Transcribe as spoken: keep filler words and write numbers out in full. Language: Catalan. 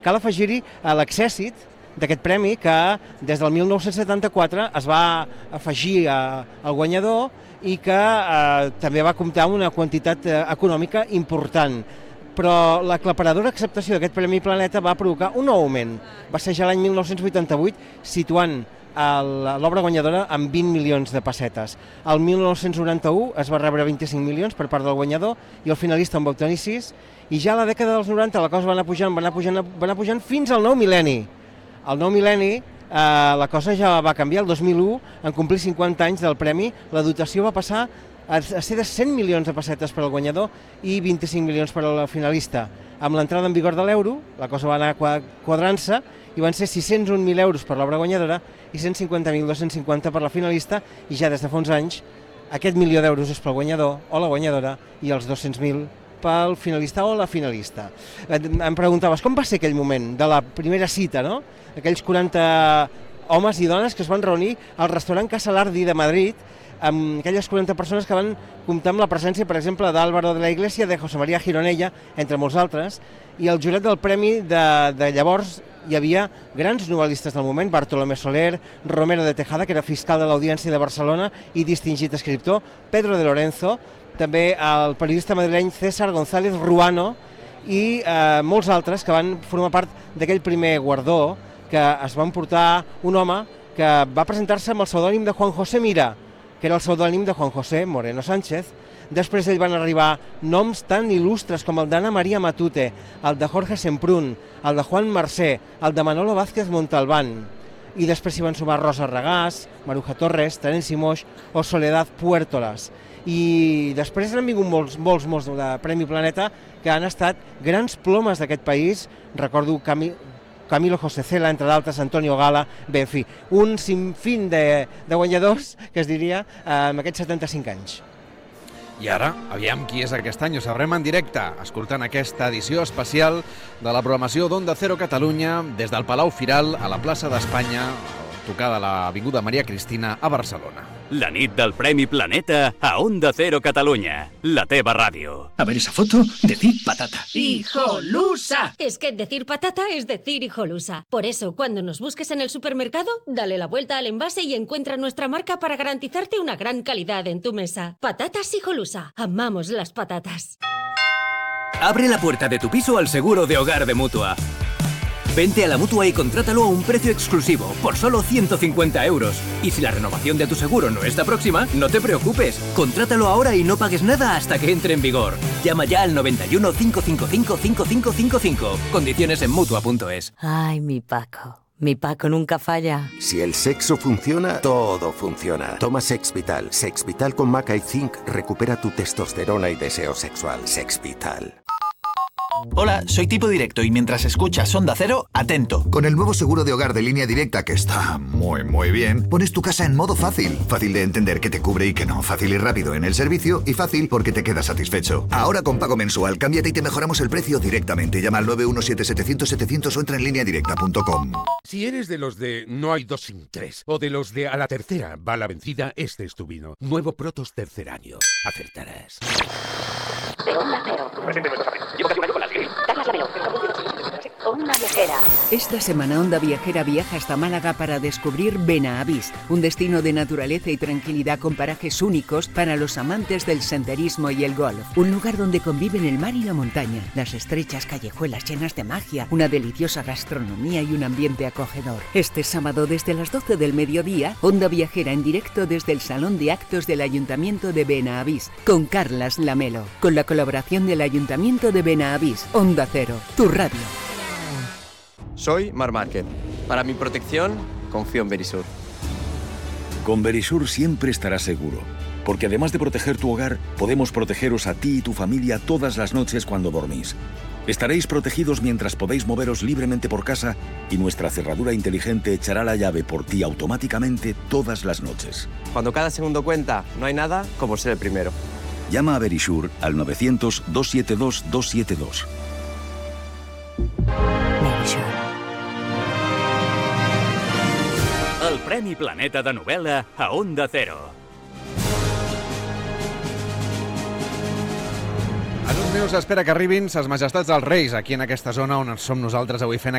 Cal afegir-hi l'exèssit d'aquest premi que des del mil nou-cents setanta-quatre es va afegir al guanyador i que eh, també va comptar amb una quantitat eh, econòmica important. Però l'aclaparadora acceptació d'aquest Premi Planeta va provocar un nou augment. Va ser ja l'any mil nou-cents vuitanta-vuit, situant l'obra guanyadora amb vint milions de pessetes. El mil nou-cents noranta-u es va rebre vint-i-cinc milions per part del guanyador i el finalista en va obtenir sis, i ja a la dècada dels noranta la cosa va anar pujant, va anar pujant, va anar pujant fins al nou mil·lenni. El nou mil·lenni eh, la cosa ja va canviar. El dos mil u, en complir cinquanta anys del premi, la dotació va passar a ser de cent milions de pessetes per al guanyador i vint-i-cinc milions per al finalista. Amb l'entrada en vigor de l'euro, la cosa va anar quadrant-se i van ser sis-cents un mil euros per l'obra guanyadora i cent cinquanta mil dos-cents cinquanta per la finalista, i ja des de fa uns anys aquest milió d'euros és pel guanyador o la guanyadora i els dos-cents mil pel finalista o la finalista. Em preguntaves com va ser aquell moment de la primera cita, no? Aquells quaranta homes i dones que es van reunir al restaurant Casa Lardi de Madrid, amb aquelles quaranta persones que van comptar amb la presència, per exemple, d'Álvaro de la Iglesia, de José María Gironella, entre molts altres, i el jurat del premi de, de llavors hi havia grans novel·listes del moment, Bartolomé Soler, Romero de Tejada, que era fiscal de l'Audiència de Barcelona i distingit escriptor, Pedro de Lorenzo, també el periodista madrileny César González Ruano i eh, molts altres que van formar part d'aquell primer guardó que es va emportar un home que va presentar-se amb el pseudònim de Juan José Mira, que era el pseudònim de Juan José Moreno Sánchez. Després d'ell van arribar noms tan il·lustres com el d'Anna María Matute, el de Jorge Semprún, el de Juan Marsé, el de Manolo Vázquez Montalbán. I després s'hi van sumar Rosa Regàs, Maruja Torres, Terenci Moix o Soledad Puertolas. I després han vingut molts, molts, molts de Premi Planeta que han estat grans plomes d'aquest país. Recordo Camil... Camilo José Cela, entre d'altres, Antonio Gala, bé, en fi, un sinfín de, de guanyadors, que es diria, amb aquests setanta-cinc anys. I ara, aviam qui és aquest any, ho sabrem en directe, escoltant aquesta edició especial de la programació d'Onda Cero Catalunya des del Palau Firal a la plaça d'Espanya, tocada a l'avinguda Maria Cristina a Barcelona. La nit del Premi Planeta a Onda Cero Catalunya, la teva ràdio. A ver esa foto, decir patata. ¡Hijolusa! Es que decir patata es decir hijolusa. Por eso, cuando nos busques en el supermercado, dale la vuelta al envase y encuentra nuestra marca para garantizarte una gran calidad en tu mesa. Patatas Hijolusa. Amamos las patatas. Abre la puerta de tu piso al seguro de hogar de Mutua. Vente a la Mutua y contrátalo a un precio exclusivo, por solo ciento cincuenta euros. Y si la renovación de tu seguro no está próxima, no te preocupes. Contrátalo ahora y no pagues nada hasta que entre en vigor. Llama ya al noventa y uno, cinco cinco cinco, cinco cinco cinco cinco. Condiciones en Mutua punto es. Ay, mi Paco. Mi Paco nunca falla. Si el sexo funciona, todo funciona. Toma Sexvital. Sexvital con maca y zinc recupera tu testosterona y deseo sexual. Sexvital. Hola, soy Tipo Directo y mientras escuchas Onda Cero, atento. Con el nuevo seguro de hogar de Línea Directa, que está muy, muy bien, pones tu casa en modo fácil. Fácil de entender qué te cubre y qué no. Fácil y rápido en el servicio y fácil porque te quedas satisfecho. Ahora con pago mensual, cámbiate y te mejoramos el precio directamente. Llama al nueve uno siete, setecientos, setecientos o entra en línea directa punto com. Si eres de los de no hay dos sin tres o de los de a la tercera va la vencida, este es tu vino. Nuevo Protos Tercer Año. Acertarás. De Onda Cero. Llevo casi un año con las Gris. Carlas Lamelo. Onda Viajera. Esta semana Onda Viajera viaja hasta Málaga para descubrir Benavís, un destino de naturaleza y tranquilidad con parajes únicos para los amantes del senderismo y el golf. Un lugar donde conviven el mar y la montaña, las estrechas callejuelas llenas de magia, una deliciosa gastronomía y un ambiente acogedor. Este sábado desde las doce del mediodía, Onda Viajera en directo desde el Salón de Actos del Ayuntamiento de Benavís, con Carlas Lamelo, con la colaboración del Ayuntamiento de Benavís. Onda Cero, tu radio. Soy Mar Márquez. Para mi protección, confío en Verisur. Con Verisur siempre estarás seguro, porque además de proteger tu hogar, podemos protegeros a ti y tu familia todas las noches cuando dormís. Estaréis protegidos mientras podéis moveros libremente por casa y nuestra cerradura inteligente echará la llave por ti automáticamente todas las noches. Cuando cada segundo cuenta, no hay nada como ser el primero. Llama a Verisur al novecientos, dos siete dos, dos siete dos. El Premi Planeta de novel·la a Onda Cero. En uns minuts espera que arribin ses majestats dels Reis aquí en aquesta zona on som nosaltres avui fent